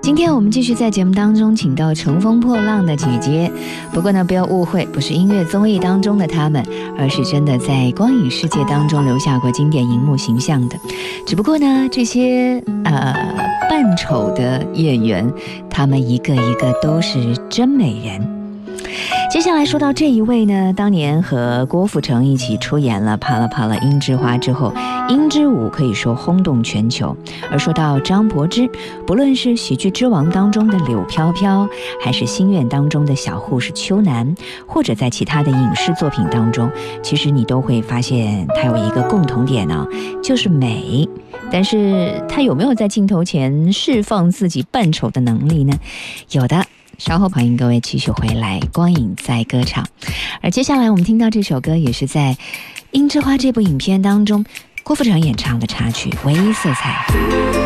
今天我们继续在节目当中请到乘风破浪的姐姐，不过呢不要误会，不是音乐综艺当中的他们，而是真的在光影世界当中留下过经典荧幕形象的。只不过呢这些扮丑的演员，他们一个一个都是真美人。接下来说到这一位呢，当年和郭富城一起出演了《啪啦啪啦樱之花》之后，樱之舞可以说轰动全球。而说到张柏芝，不论是喜剧之王当中的柳飘飘，还是心愿当中的小护士秋楠，或者在其他的影视作品当中，其实你都会发现她有一个共同点呢，就是美。但是她有没有在镜头前释放自己扮丑的能力呢？有的。稍后欢迎各位继续回来，光影在歌唱。而接下来我们听到这首歌也是在《樱之花》这部影片当中郭富城演唱的插曲《唯一色彩》。